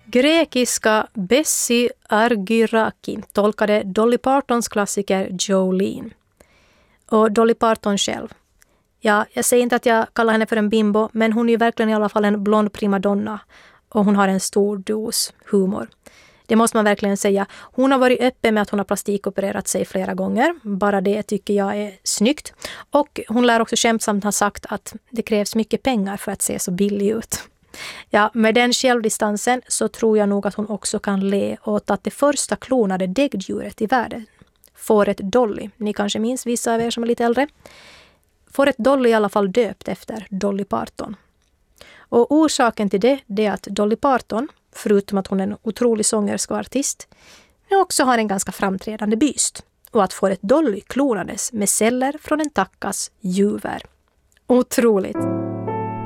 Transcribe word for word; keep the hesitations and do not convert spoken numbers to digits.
Grekiska Bessi Argyraki tolkade Dolly Partons klassiker Jolene. Och Dolly Parton själv. Ja, jag säger inte att jag kallar henne för en bimbo, men hon är ju verkligen i alla fall en blond primadonna. Och hon har en stor dos humor. Det måste man verkligen säga. Hon har varit öppen med att hon har plastikopererat sig flera gånger. Bara det tycker jag är snyggt. Och hon lär också skämtsamt ha sagt att det krävs mycket pengar för att se så billig ut. Ja, med den självdistansen så tror jag nog att hon också kan le åt att det första klonade däggdjuret i världen. Fåret Dolly. Ni kanske minns, vissa av er som är lite äldre. Fåret Dolly är i alla fall döpt efter Dolly Parton. Och orsaken till det, det är att Dolly Parton, förutom att hon är en otrolig sångerska och artist, också har en ganska framträdande byst. Och att fåret Dolly klonades med celler från en tackas juver. Otroligt!